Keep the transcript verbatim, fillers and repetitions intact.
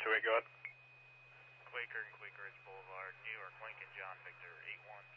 two eight, go ahead. Quaker and Quaker Ridge Boulevard, New York, Lincoln, John Victor, eight one